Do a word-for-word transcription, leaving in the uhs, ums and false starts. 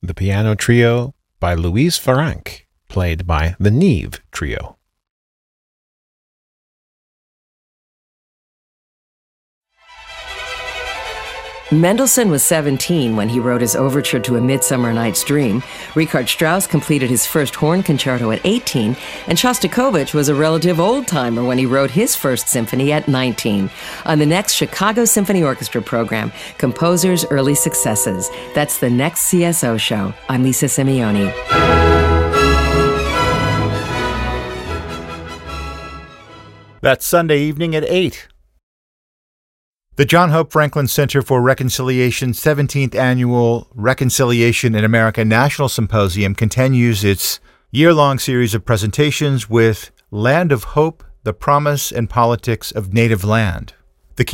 the piano trio by Louise Farranc, played by the Neve Trio. Mendelssohn was seventeen when he wrote his overture to A Midsummer Night's Dream. Richard Strauss completed his first horn concerto at eighteen, and Shostakovich was a relative old-timer when he wrote his first symphony at nineteen. On the next Chicago Symphony Orchestra program, Composers' Early Successes. That's the next C S O show. I'm Lisa Simeoni. That's Sunday evening at eight. The John Hope Franklin Center for Reconciliation's seventeenth Annual Reconciliation in America National Symposium continues its year-long series of presentations with Land of Hope, the Promise and Politics of Native Land.